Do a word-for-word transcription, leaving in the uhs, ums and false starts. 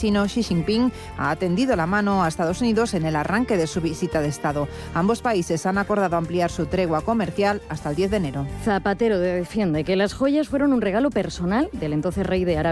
chino Xi Jinping ha tendido la mano a Estados Unidos en el arranque de su visita de Estado. Ambos países han acordado ampliar su tregua comercial hasta el diez de enero. Zapatero defiende que las joyas fueron un regalo personal del entonces rey de Arabia